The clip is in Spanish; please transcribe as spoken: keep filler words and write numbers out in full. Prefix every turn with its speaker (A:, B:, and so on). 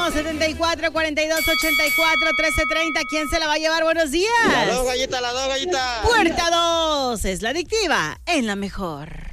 A: uno, setenta y cuatro, cuarenta y dos, ochenta y cuatro, trece treinta. ¿Quién se la va a llevar? Buenos días.
B: La dos, gallita, la dos, gallita.
A: Puerta dos. Es la adictiva en la mejor.